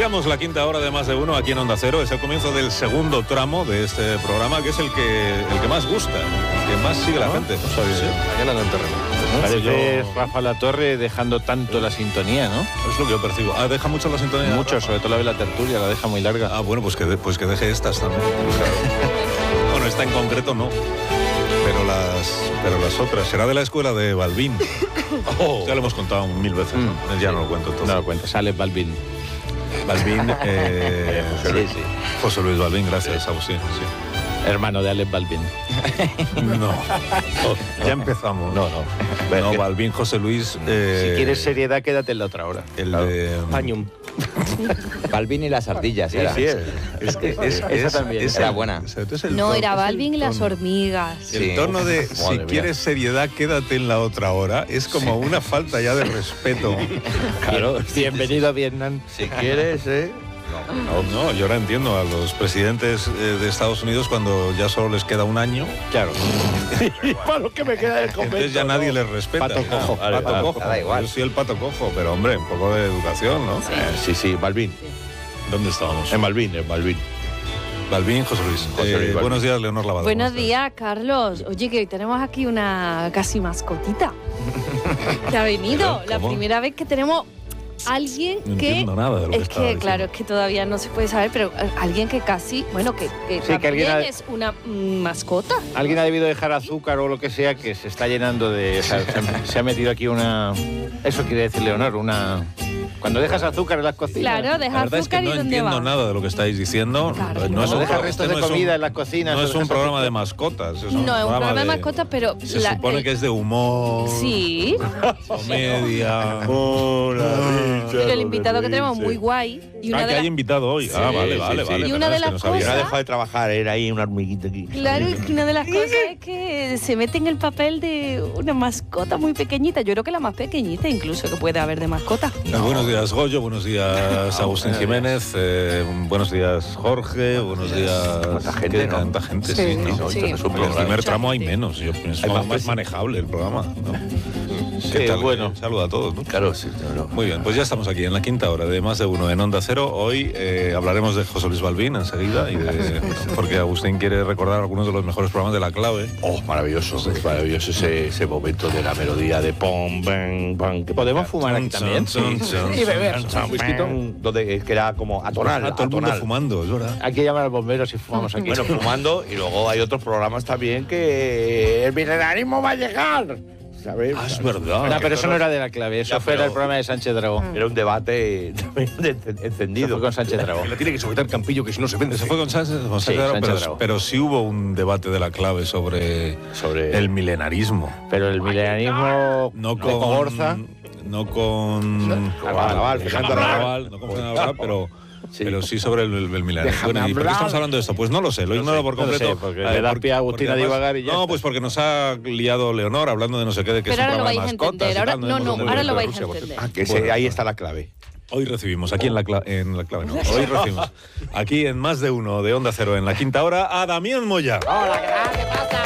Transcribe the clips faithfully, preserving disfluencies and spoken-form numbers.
Iniciamos la quinta hora de Más de Uno aquí en Onda Cero. Es el comienzo del segundo tramo de este programa, que es el que el que más gusta, el que más sigue la gente. No sabía. Sí. Mañana en el terreno. Parece yo... Rafa Latorre dejando tanto la sintonía, ¿no? Es lo que yo percibo. Ah, ¿deja mucho la sintonía? Mucho, Rafa? Sobre todo la de la tertulia, la deja muy larga. Ah, bueno, pues que, de, pues que deje estas también. Bueno, esta en concreto no. Pero las, pero las otras. Será de la escuela de Balbín. Oh. Ya lo hemos contado mil veces. Mm. ¿no? Ya no lo cuento entonces. No lo cuento, sale Balbín. Balbín, eh, José Luis, sí. José Luis Balbín, gracias, Agustín. Sí. Hermano de Alex Balbín. No, ya empezamos. No, no. No, Balbín, José Luis. Eh, si quieres seriedad, quédate en la otra hora. El claro. de. Pañum. Balbín y las ardillas, sí, era. Sí, es, es, es, es, esa es, también. Es era buena. El no, era Balbín y las hormigas. El tono de Madre si mía. quieres seriedad, quédate en la otra hora, es como sí. una falta ya de respeto. Claro, bienvenido a Vietnam. Si quieres, ¿eh? No, no, no, yo ahora entiendo a los presidentes eh, de Estados Unidos cuando ya solo les queda un año. Claro. Y para lo que me queda del convento. Entonces ya nadie ¿no? les respeta. Pato cojo. No, pato vale, cojo. Da igual. Yo soy el pato cojo, pero hombre, un poco de educación, ¿no? Sí, eh, sí, sí, Balbín. ¿Dónde estábamos? En Balbín, en Balbín. Balbín, José Luis. José Luis eh, buenos días, Leonor Lavado. Buenos días, Carlos. Oye, que hoy tenemos aquí una casi mascotita que ha venido. La primera vez que tenemos alguien no que nada de lo es que, que claro, es que todavía no se puede saber, pero alguien que casi, bueno, que, que sí, también que alguien ha... es una mm, mascota. Alguien ha debido dejar azúcar o lo que sea, que se está llenando de... O sea, se, se ha metido aquí una... Eso quiere decir, Leonor, una... Cuando dejas azúcar en las cocinas. Claro, deja azúcar es que y no ¿dónde va? entiendo nada de lo que estáis diciendo. Claro, no es no un, dejas restos este de no comida un, en las cocinas. No es un programa de mascotas. Es un no, es un programa de, de mascotas, pero... Se la, supone el... que es de humor. Sí. Comedia. Hola, pero el invitado que tenemos muy guay. Y una ah, de que la... hay invitado hoy. Sí, ah, vale, sí, vale, sí. vale. Y una de las no cosas... ha dejado de trabajar, era ahí una hormiguita aquí. Claro, y que una de las cosas es que se mete en el papel de una mascota muy pequeñita. Yo creo que la más pequeñita incluso que puede haber de mascota. No. Buenos días, Goyo. Buenos días, Agustín Jiménez. Eh, buenos días, Jorge. Buenos días... Tanta gente, ¿no? Tanta gente, sí. sí. ¿no? Sí. En el primer tramo hay menos. Yo pienso que es más manejable el programa, ¿no? Sí, ¿Qué tal? Bueno. Saluda a todos, ¿no? Claro, sí. No, no. Muy bien, pues ya estamos aquí en la quinta hora de Más de Uno en Onda Cero. Hoy eh, hablaremos de José Luis Balbín enseguida, y de, porque Agustín quiere recordar algunos de los mejores programas de La Clave. Oh, maravilloso, sí. Maravilloso ese, ese momento de la melodía de pom, bam, bam. Que ¿Podemos fumar aquí también? Sí, sí. Y beber. Un whisky donde que era como atonal. Ah, todo el mundo fumando, es verdad. Hay que llamar al bombero si fumamos aquí. Bueno, fumando, y luego hay otros programas también que el milenarismo va a llegar. ¿Sabes? Ah, es verdad. No, pero eso no era de La Clave, eso ya, fue pero... el programa de Sánchez Dragón. Era un debate también encendido. Eso fue con Sánchez Dragón. Le tiene que sujetar Campillo, que si no se vende. Eso fue con Sánchez, con sí, Dragón, Sánchez pero, Dragón. pero sí hubo un debate de La Clave sobre, sobre el milenarismo. Pero el milenarismo no de con Cogorza. No con... Arrabal, Fernando Arrabal, no con Fernando Arrabal, pero... Sí. Pero sí sobre el, el, el milenarismo. Bueno, ¿y por qué estamos hablando de esto? Pues no lo sé, lo no ignoro sé, por no completo. sé, porque le da pie a Agustín a divagar y ya No, está. pues porque nos ha liado Leonor hablando de no sé qué, de que Pero es un ahora lo programa vais de a mascotas entender. y Ahora, tal, no, hemos no, entendido ahora de lo vais a Rusia, por entender. Ah, que ese, Bueno, ahí está la clave. Hoy recibimos aquí en la, cla en la clave, no. Hoy recibimos aquí en Más de Uno de Onda Cero en la quinta hora a Damián Moya. Hola, ¿qué tal? ¿Qué pasa?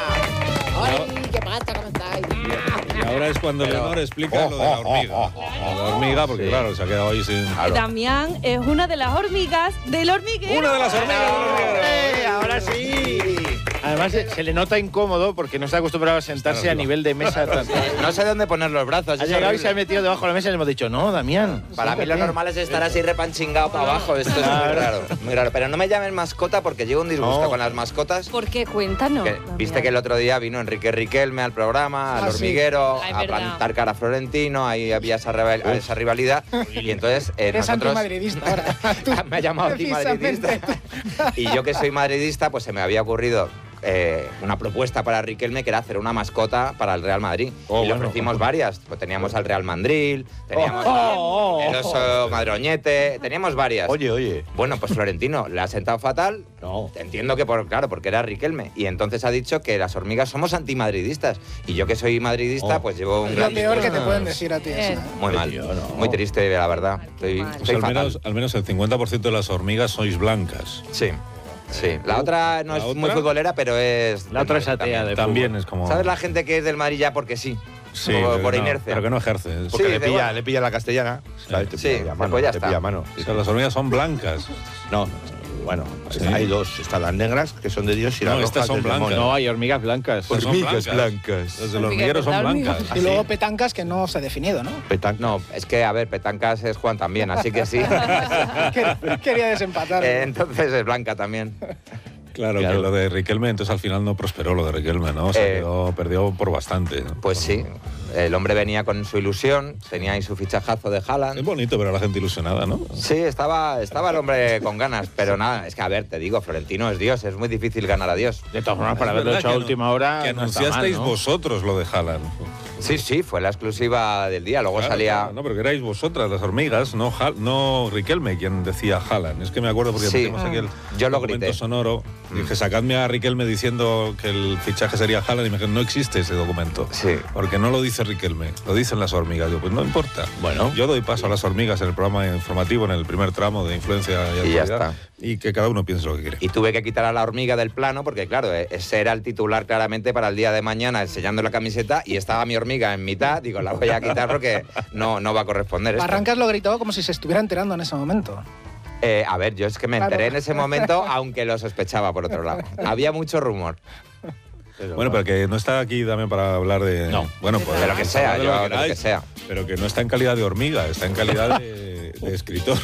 Ay, ¿qué pasa? ¿Cómo estáis? Y ahora es cuando Leonor explica lo de la hormiga. Lo de la hormiga, porque Sí. claro, se ha quedado ahí sin... Claro. Damián es una de las hormigas del hormiguero. Una de las hormigas del hormiguero. ¡Eh, ahora sí! Además se, se le nota incómodo porque no está acostumbrado a sentarse a nivel de mesa. Tan... No sé dónde poner los brazos. Ha es llegado y horrible. se ha metido debajo de la mesa y le hemos dicho, no, Damián. Para mí lo normal es estar así repanchingado para abajo. Esto es muy raro, muy raro. Pero no me llamen mascota porque llevo un disgusto No. con las mascotas. ¿Por qué? Cuéntanos. Que, Damián. viste que el otro día vino Enrique Riquelme al programa, al Ah, sí. hormiguero, Ah, es a verdad. plantar cara a Florentino, ahí había esa, rival- esa rivalidad. Y entonces eh, Eres nosotros... antimadridista ahora. Tú, me ha llamado antimadridista. precisamente. Y yo que soy madridista, pues se me había ocurrido eh, una propuesta para Riquelme que era hacer una mascota para el Real Madrid. Oh, y le bueno. ofrecimos varias. Pues teníamos al Real Mandril, teníamos Oh, oh, oh, el oso madroñete, teníamos varias. Oye, oye. Bueno, pues Florentino le ha sentado fatal. No. Entiendo que, por, claro, porque era Riquelme. Y entonces ha dicho que las hormigas somos antimadridistas. Y yo que soy madridista, Oh. pues llevo un Es gran lo peor que disgusto. te pueden decir a ti. Eh. eso. Muy mal. Tío, no. Muy triste, la verdad. Estoy, Mal. Pues estoy al, fatal. menos, al menos el cincuenta por ciento de las hormigas sois blancas. Sí. Sí. La otra no ¿La es otra? muy futbolera, pero es... La otra es también. atea de También fútbol. es como... ¿Sabes la gente que es del Madrid ya porque sí? Sí, por, pero por no, inercia. pero que no ejerce. Porque Sí, le, de pilla, bueno. le pilla la castellana. ¿sabes? Te Sí, pilla a mano, pues ya te está. pilla a mano. O sea, las hormigas son blancas. No, bueno, Sí. hay dos. Están las negras, que son de Dios, y las No, rojas estas son del blancas. demonio. No, hay hormigas blancas. Pues son Hormigas blancas. blancas. Las del hormiguero son blancas. Y luego petancas que no se ha definido, ¿no? Petanca. No, es que, a ver, Petancas es Juan también, así que sí. Quer- Quería desempatar. Eh, entonces es Blanca también. Claro, Claro. que lo de Riquelme, entonces al final no prosperó lo de Riquelme, ¿no? O sea, Eh, quedó- perdió por bastante. ¿no? Pues sí, el hombre venía con su ilusión, tenía ahí su fichajazo de Es Haaland. bonito ver a la gente ilusionada, ¿no? Sí, estaba, estaba el hombre con ganas, pero nada, es que a ver, te digo, Florentino es Dios, es muy difícil ganar a Dios. De todas formas, para Es haberlo verdad hecho a que última anu- hora. Que no está anunciasteis mal, ¿no? vosotros lo de Haaland. Sí, sí, fue la exclusiva del día, luego Claro, salía... claro, no, pero que erais vosotras, las hormigas, no, Hal- no Riquelme, quien decía Haaland. Es que me acuerdo porque Sí. metimos aquí el Yo lo documento grité. sonoro. Mm. Dije, sacadme a Riquelme diciendo que el fichaje sería Haaland y me dijeron, no existe ese documento. Sí. Porque no lo dice Riquelme, lo dicen las hormigas. Digo, pues no importa. Bueno. Yo doy paso a las hormigas en el programa informativo, en el primer tramo de influencia y Y ya actualidad, está. y que cada uno piense lo que quiere. Y tuve que quitar a la hormiga del plano porque, claro, e- ese era el titular claramente para el día de mañana, enseñando la camiseta, y estaba mi hormiga en mitad. Digo, la voy a quitar porque no, no va a corresponder esto. Barrancas lo gritó como si se estuviera enterando en ese momento. Eh, a ver, yo es que me Claro. enteré en ese momento, aunque lo sospechaba por otro lado. Había mucho rumor. Bueno, pero que no está aquí también para hablar de... No. Bueno, pues De lo que sea, hablar de yo lo de lo que queráis, sea. Pero que no está en calidad de hormiga, está en calidad de, de escritor.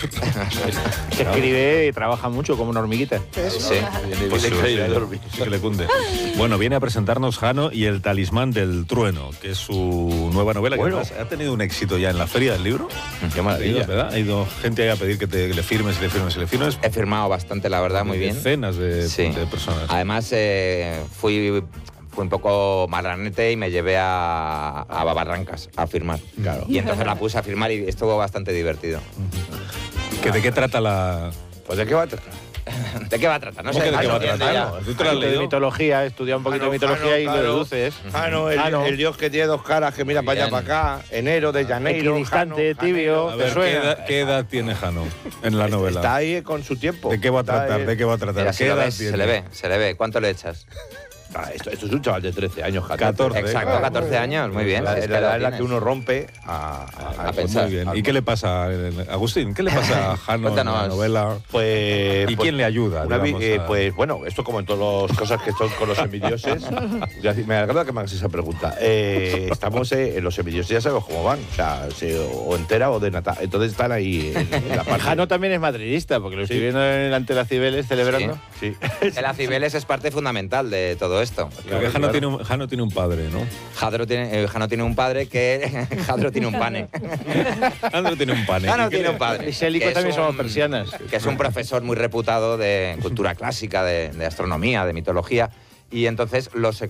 Que escribe y trabaja mucho como una hormiguita. Sí. Pues sí, sí, sí que le cunde. Bueno, viene a presentarnos Jano y el talismán del trueno, que es su nueva novela, que Bueno. además ha tenido un éxito ya en la feria del libro. Qué maravilla. ¿Verdad? Ha ido gente ahí a pedir que, te, que le firmes, y le firmes, y le firmes. He firmado bastante, la verdad, muy bien. Decenas de, Sí. de personas. Además, eh, fui, fui un poco marranete y me llevé a, a Barrancas a firmar. Claro. Y entonces la puse a firmar y estuvo bastante divertido. ¿Que ¿De qué trata la...? Pues ¿de qué va a tratar? ¿De qué va a tratar? No ¿Cómo sé. que de qué ah, va a no entiendo tratar? ya. ¿Tú te lo has Un poquito de leído? mitología, estudia un poquito de mitología y lo deduces. Ah, no, el, Ah, no. el dios que tiene dos caras, que mira para allá, Bien. para acá. Enero, de Janeiro. Equidistante, Jano, tibio. A ¿Te ver, ¿qué suena? edad, qué edad tiene Jano en la novela? Está ahí con su tiempo. ¿De qué va a Está tratar? ahí- ¿De qué va a tratar? Mira, ¿Qué si lo edad ves, tiene? se le ve, se le ve. ¿Cuánto le echas? Ah, esto, esto es un chaval de trece años, catorce. Exacto, claro. catorce años, muy bien. La, es la lo edad en la tienes. que uno rompe a, a- A a- Pues pensar. muy bien. ¿Y qué le pasa, eh, Agustín? ¿Qué le pasa a Jano en la Cuéntanos. novela? Pues, ¿Y pues, quién le ayuda? una vi- digamos, eh, a- pues bueno, esto como en todas las cosas que son con los semidioses. Ya, me agrada que me hagas esa pregunta. Eh, estamos eh, en los semidioses, ya sabemos cómo van. O sea, se- o entera o de nata. Entonces están ahí en, en la parte. Jano también es madridista, porque lo estoy Sí. viendo en- ante las Cibeles celebrando. Sí. El Acibeles es parte fundamental de todo esto. Porque Jano, tiene un, Jano tiene un padre, ¿no? Jadro tiene, eh, Jano tiene un padre que... Jadro tiene un pane. Jano tiene un pane. Jano ¿Y qué tiene le- un padre. Y Sélico que es también un- somos persianas. Que es un profesor muy reputado de cultura clásica, de, de astronomía, de mitología. Y entonces los,